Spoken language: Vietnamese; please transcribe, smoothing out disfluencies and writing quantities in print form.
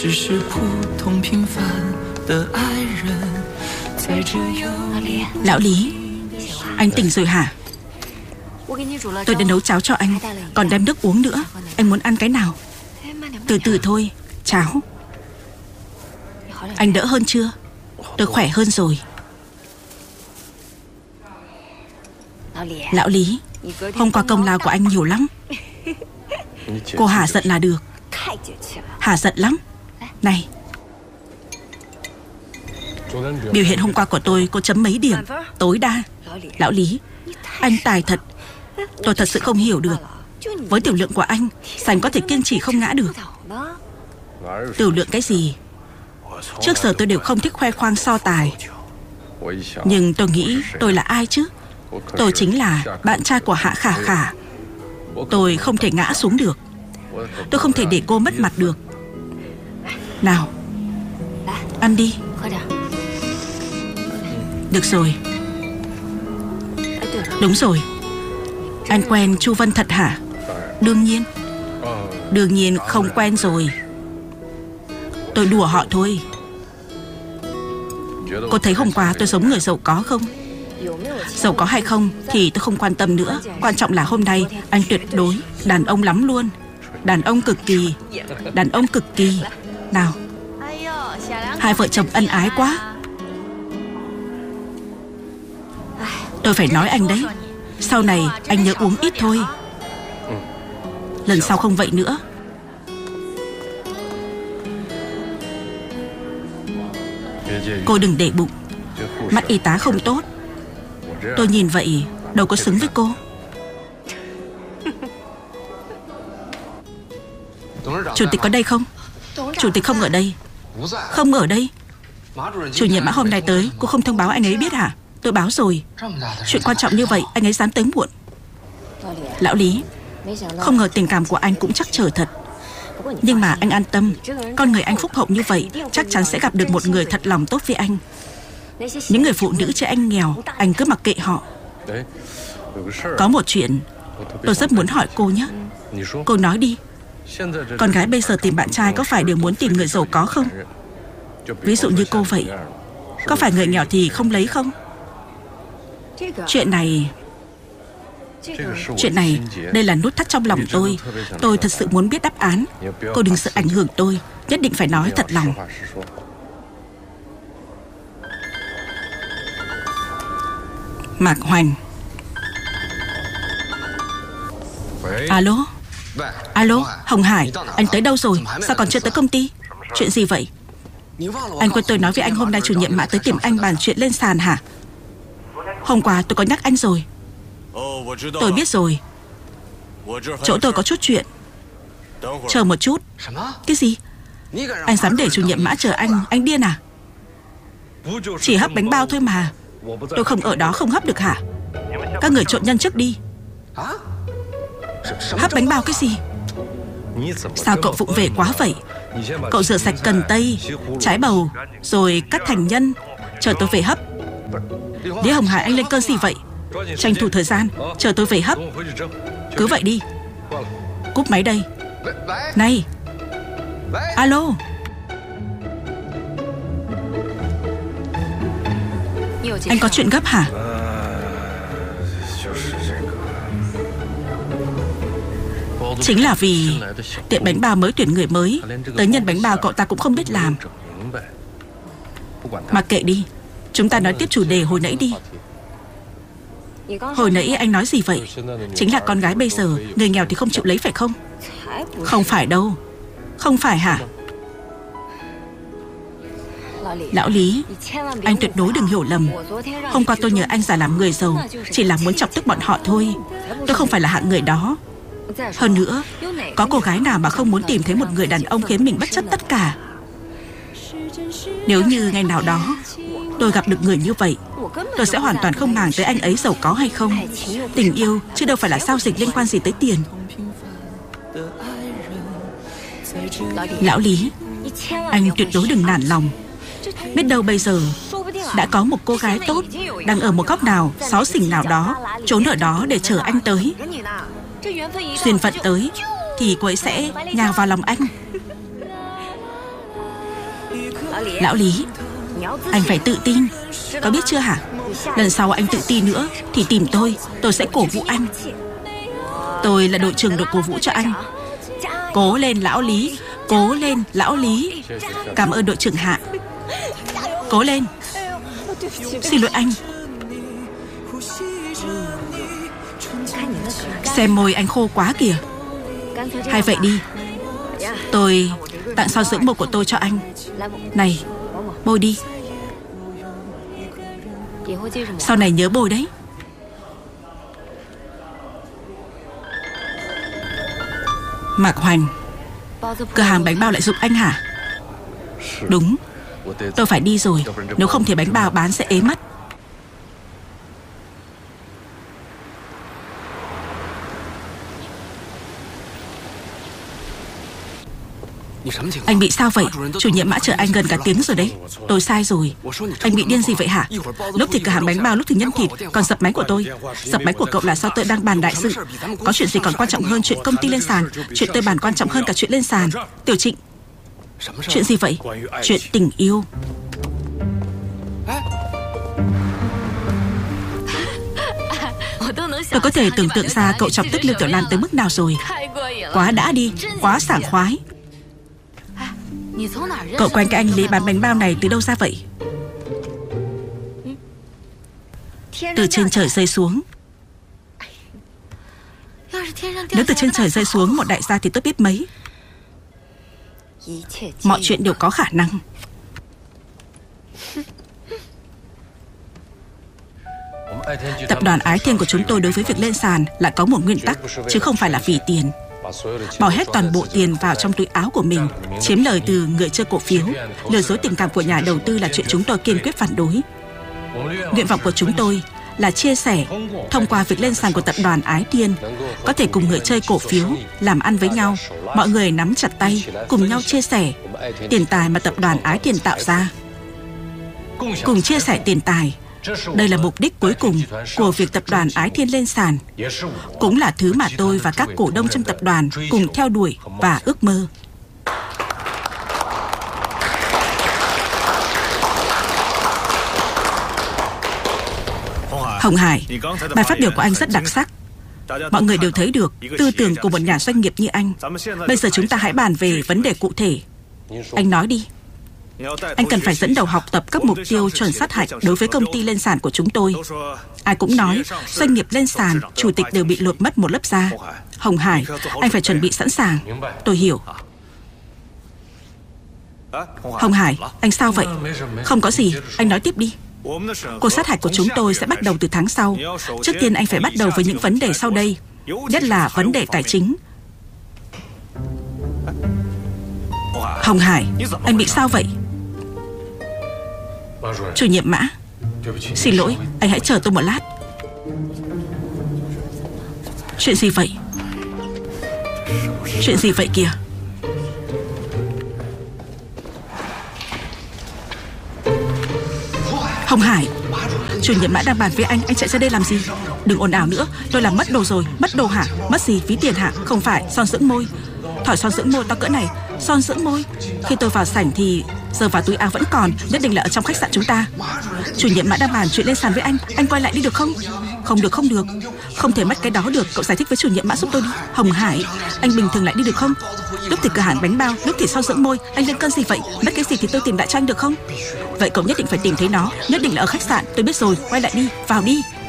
Lão Lý, anh tỉnh rồi hả? Tôi đã nấu cháo cho anh, còn đem nước uống nữa. Anh muốn ăn cái nào? Từ từ thôi. Cháo. Anh đỡ hơn chưa? Tôi khỏe hơn rồi. Lão Lý, hôm qua công lao của anh nhiều lắm. Cô hả giận là được. Hả giận lắm. Này, biểu hiện hôm qua của tôi cô chấm mấy điểm? Tối đa. Lão Lý, anh tài thật. Tôi thật sự không hiểu được. Với tiểu lượng của anh, sao anh có thể kiên trì không ngã được? Tiểu lượng cái gì? Trước giờ tôi đều không thích khoe khoang so tài. Nhưng tôi nghĩ tôi là ai chứ? Tôi chính là bạn trai của Hạ Khả Khả. Tôi không thể ngã xuống được. Tôi không thể để cô mất mặt được. Nào, ăn đi. Được rồi. Đúng rồi, anh quen Chu Vân thật hả? Đương nhiên. Đương nhiên không quen rồi. Tôi đùa họ thôi. Cô thấy hôm qua tôi giống người giàu có không? Giàu có hay không thì tôi không quan tâm nữa. Quan trọng là hôm nay anh tuyệt đối đàn ông lắm luôn. Đàn ông cực kỳ. Đàn ông cực kỳ. Nào, hai vợ chồng ân ái quá. Tôi phải nói anh đấy, sau này anh nhớ uống ít thôi. Lần sau không vậy nữa. Cô đừng để bụng. Mắt y tá không tốt. Tôi nhìn vậy đâu có xứng với cô. Chủ tịch có đây không? Chủ tịch không ở đây. Không ở đây. Chủ nhiệm Mã hôm nay tới, cô không thông báo anh ấy biết hả? Tôi báo rồi. Chuyện quan trọng như vậy anh ấy dám tới muộn. Lão Lý, không ngờ tình cảm của anh cũng chắc trở thật. Nhưng mà anh an tâm, con người anh phúc hậu như vậy chắc chắn sẽ gặp được một người thật lòng tốt với anh. Những người phụ nữ trẻ anh nghèo, anh cứ mặc kệ họ. Có một chuyện tôi rất muốn hỏi cô nhé. Cô nói đi. Con gái bây giờ tìm bạn trai có phải đều muốn tìm người giàu có không? Ví dụ như cô vậy, có phải người nghèo thì không lấy không? Chuyện này, đây là nút thắt trong lòng tôi. Tôi thật sự muốn biết đáp án. Cô đừng sợ ảnh hưởng tôi. Nhất định phải nói thật lòng. Mạc Hoành. Alo. Alo, Hồng Hải, anh tới đâu rồi? Sao còn chưa tới công ty? Chuyện gì vậy? Anh quên tôi nói với anh hôm nay chủ nhiệm Mã tới tìm anh bàn chuyện lên sàn hả? Hôm qua tôi có nhắc anh rồi. Tôi biết rồi. Chỗ tôi có chút chuyện. Chờ một chút. Cái gì? Anh dám để chủ nhiệm Mã chờ anh điên à? Chỉ hấp bánh bao thôi mà. Tôi không ở đó không hấp được hả? Các người trộn nhân trước đi. Hấp bánh bao cái gì? Sao cậu vụng về quá vậy? Cậu rửa sạch cần tây, trái bầu, rồi cắt thành nhân, chờ tôi về hấp. Lý Hồng Hải, anh lên cơn gì vậy? Tranh thủ thời gian, chờ tôi về hấp. Cứ vậy đi. Cúp máy đây. Này. Alo. Anh có chuyện gấp hả? Chính là vì tiệm bánh bao mới tuyển người mới, tới nhân bánh bao cậu ta cũng không biết làm. Mặc kệ đi. Chúng ta nói tiếp chủ đề hồi nãy đi. Hồi nãy anh nói gì vậy? Chính là con gái bây giờ người nghèo thì không chịu lấy phải không? Không phải đâu. Không phải hả? Lão Lý, anh tuyệt đối đừng hiểu lầm. Hôm qua tôi nhờ anh giả làm người giàu chỉ là muốn chọc tức bọn họ thôi. Tôi không phải là hạng người đó. Hơn nữa, có cô gái nào mà không muốn tìm thấy một người đàn ông khiến mình bất chấp tất cả? Nếu như ngày nào đó tôi gặp được người như vậy, tôi sẽ hoàn toàn không màng tới anh ấy giàu có hay không. Tình yêu chứ đâu phải là giao dịch liên quan gì tới tiền. Lão Lý, anh tuyệt đối đừng nản lòng. Biết đâu bây giờ đã có một cô gái tốt đang ở một góc nào, xó xỉnh nào đó, trốn ở đó để chờ anh tới. Duyên phận tới thì cô ấy sẽ nhào vào lòng anh. Lão Lý, anh phải tự tin, có biết chưa hả? Lần sau anh tự tin nữa thì tìm tôi sẽ cổ vũ anh. Tôi là đội trưởng đội cổ vũ cho anh. Cố lên Lão Lý, cố lên Lão Lý. Cảm ơn đội trưởng Hạ. Cố lên. Xin lỗi anh. Xem môi anh khô quá kìa. Hay vậy đi, tôi tặng son dưỡng môi của tôi cho anh. Này, bôi đi. Sau này nhớ bôi đấy. Mạc Hoành, cửa hàng bánh bao lại giục anh hả? Đúng, tôi phải đi rồi. Nếu không thì bánh bao bán sẽ ế mất. Anh bị sao vậy? Chủ nhiệm Mã chờ anh gần cả tiếng rồi đấy. Tôi sai rồi. Anh bị điên gì vậy hả? Lúc thì cửa hàng bánh bao, lúc thì nhân thịt, còn dập máy của tôi. Dập máy của cậu là sao? Tôi đang bàn đại sự. Có chuyện gì còn quan trọng hơn chuyện công ty lên sàn? Chuyện tôi bàn quan trọng hơn cả chuyện lên sàn. Tiểu Trịnh, chuyện gì vậy? Chuyện tình yêu. Tôi có thể tưởng tượng ra cậu chọc tức Lưu Tiểu Lan tới mức nào rồi. Quá đã đi, quá sảng khoái. Cậu quen cái anh Lý bán bánh bao này từ đâu ra vậy? Từ trên trời rơi xuống. Nếu từ trên trời rơi xuống một đại gia thì tôi biết mấy. Mọi chuyện đều có khả năng. Tập đoàn Ái Thiên của chúng tôi đối với việc lên sàn lại có một nguyên tắc, chứ không phải là vì tiền. Bỏ hết toàn bộ tiền vào trong túi áo của mình, chiếm lời từ người chơi cổ phiếu, lừa dối tình cảm của nhà đầu tư là chuyện chúng tôi kiên quyết phản đối. Nguyện vọng của chúng tôi là chia sẻ thông qua việc lên sàn của tập đoàn Ái Thiên, có thể cùng người chơi cổ phiếu làm ăn với nhau, mọi người nắm chặt tay, cùng nhau chia sẻ tiền tài mà tập đoàn Ái Thiên tạo ra. Cùng chia sẻ tiền tài. Đây là mục đích cuối cùng của việc tập đoàn Ái Thiên lên sàn, cũng là thứ mà tôi và các cổ đông trong tập đoàn cùng theo đuổi và ước mơ. Hồng Hải, bài phát biểu của anh rất đặc sắc. Mọi người đều thấy được tư tưởng của một nhà doanh nghiệp như anh. Bây giờ chúng ta hãy bàn về vấn đề cụ thể. Anh nói đi. Anh cần phải dẫn đầu học tập các mục tiêu chuẩn sát hạch đối với công ty lên sàn của chúng tôi. Ai cũng nói doanh nghiệp lên sàn, chủ tịch đều bị lột mất một lớp da. Hồng Hải, anh phải chuẩn bị sẵn sàng. Tôi hiểu. Hồng Hải, anh sao vậy? Không có gì, anh nói tiếp đi. Cuộc sát hạch của chúng tôi sẽ bắt đầu từ tháng sau. Trước tiên anh phải bắt đầu với những vấn đề sau đây, nhất là vấn đề tài chính. Hồng Hải, anh bị sao vậy? Chủ nhiệm Mã, xin lỗi, anh hãy chờ tôi một lát. Chuyện gì vậy? Chuyện gì vậy kìa? Hồng Hải, chủ nhiệm Mã đang bàn với anh chạy ra đây làm gì? Đừng ồn ào nữa, tôi làm mất đồ rồi. Mất đồ hả? Mất gì? Ví tiền hả? Không phải, son dưỡng môi. Thỏi son dưỡng môi to cỡ này. Son dưỡng môi. Khi tôi vào sảnh thì giờ vào túi áo vẫn còn. Nhất định là ở trong khách sạn chúng ta. Chủ nhiệm Mã đang bàn chuyện lên sàn với anh quay lại đi được không? Không được, không được. Không thể mất cái đó được. Cậu giải thích với chủ nhiệm Mã giúp tôi đi. Hồng Hải, anh bình thường lại đi được không? Lúc thì cửa hàng bánh bao, lúc thì son dưỡng môi. Anh lên cơn gì vậy? Mất cái gì thì tôi tìm lại cho anh được không? Vậy cậu nhất định phải tìm thấy nó. Nhất định là ở khách sạn. Tôi biết rồi, quay lại đi, vào đi.